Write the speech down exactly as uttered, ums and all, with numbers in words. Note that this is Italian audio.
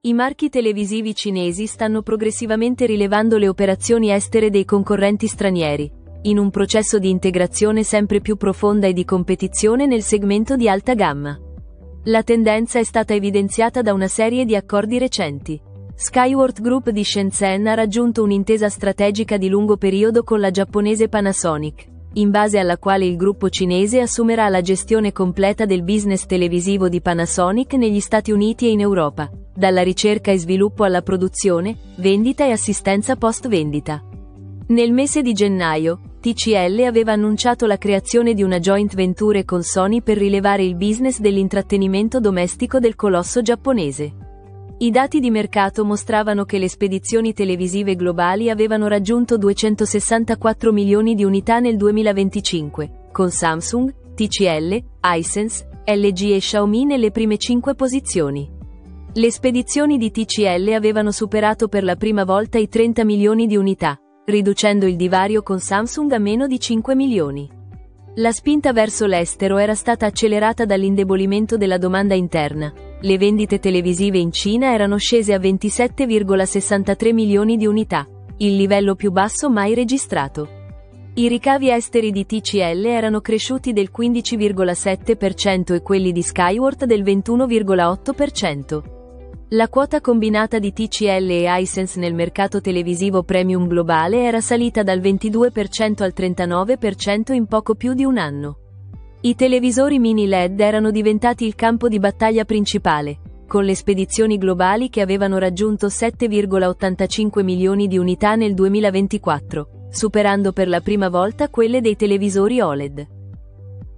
I marchi televisivi cinesi stanno progressivamente rilevando le operazioni estere dei concorrenti stranieri, in un processo di integrazione sempre più profonda e di competizione nel segmento di alta gamma. La tendenza è stata evidenziata da una serie di accordi recenti. Skyworth Group di Shenzhen ha raggiunto un'intesa strategica di lungo periodo con la giapponese Panasonic, in base alla quale il gruppo cinese assumerà la gestione completa del business televisivo di Panasonic negli Stati Uniti e in Europa, dalla ricerca e sviluppo alla produzione, vendita e assistenza post-vendita. Nel mese di gennaio, T C L aveva annunciato la creazione di una joint venture con Sony per rilevare il business dell'intrattenimento domestico del colosso giapponese. I dati di mercato mostravano che le spedizioni televisive globali avevano raggiunto duecentosessantaquattro milioni di unità nel duemilaventicinque, con Samsung, T C L, Hisense, L G e Xiaomi nelle prime cinque posizioni. Le spedizioni di T C L avevano superato per la prima volta i trenta milioni di unità, riducendo il divario con Samsung a meno di cinque milioni. La spinta verso l'estero era stata accelerata dall'indebolimento della domanda interna. Le vendite televisive in Cina erano scese a ventisette virgola sessantatré milioni di unità, il livello più basso mai registrato. I ricavi esteri di T C L erano cresciuti del quindici virgola sette per cento e quelli di Skyworth del ventuno virgola otto per cento. La quota combinata di T C L e Hisense nel mercato televisivo premium globale era salita dal ventidue per cento al trentanove per cento in poco più di un anno. I televisori mini L E D erano diventati il campo di battaglia principale, con le spedizioni globali che avevano raggiunto sette virgola ottantacinque milioni di unità nel duemilaventiquattro, superando per la prima volta quelle dei televisori O L E D.